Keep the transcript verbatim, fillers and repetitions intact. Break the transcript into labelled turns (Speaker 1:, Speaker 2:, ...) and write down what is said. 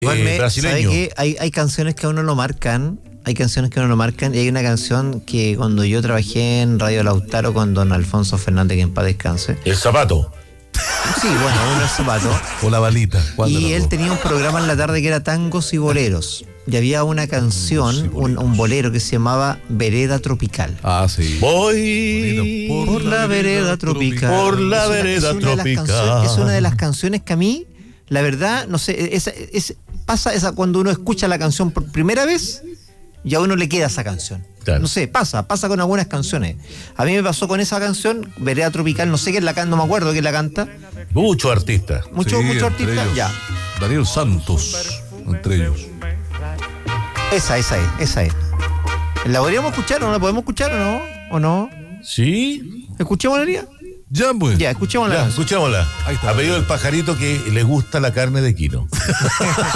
Speaker 1: Igual
Speaker 2: eh,
Speaker 1: me-
Speaker 2: brasileño.
Speaker 1: ¿sabe qué? Hay, hay canciones que a uno lo marcan, hay canciones que a uno lo marcan, y hay una canción que cuando yo trabajé en Radio Lautaro con don Alfonso Fernández, que en paz descanse.
Speaker 2: El zapato.
Speaker 1: Sí, bueno, uno es zapato.
Speaker 3: O la balita. ¿cuál de
Speaker 1: Y
Speaker 3: los
Speaker 1: él
Speaker 3: dos?
Speaker 1: tenía un programa en la tarde que era tangos y boleros. Y había una canción, un, un bolero que se llamaba Vereda Tropical.
Speaker 3: Ah, sí.
Speaker 2: Voy
Speaker 1: Por la vereda tropical.
Speaker 2: Por la
Speaker 1: Es una-
Speaker 2: vereda
Speaker 1: es una de las
Speaker 2: tropical.
Speaker 1: canciones- Es una de las canciones que a mí, la verdad, no sé, esa, es, pasa esa cuando uno escucha la canción por primera vez, y a uno le queda esa canción.
Speaker 2: Claro.
Speaker 1: No sé, pasa, pasa con algunas canciones. A mí me pasó con esa canción, Vereda Tropical, no sé quién la canta, no me acuerdo quién la canta.
Speaker 2: Muchos artistas.
Speaker 1: Muchos,
Speaker 3: Sí,
Speaker 1: muchos
Speaker 3: entre
Speaker 1: artistas,
Speaker 3: ellos.
Speaker 1: ya.
Speaker 3: Daniel Santos, entre ellos.
Speaker 1: Esa, esa es, esa es. ¿La podríamos escuchar o no la podemos escuchar o no? ¿O no?
Speaker 2: ¿Sí?
Speaker 1: ¿Escuchémosla, Lía?
Speaker 3: Ya, pues.
Speaker 1: Ya, escuchémosla.
Speaker 2: Ya, escuchémosla.
Speaker 3: Ahí está.
Speaker 2: Ha pedido el pajarito que le gusta la carne de quino.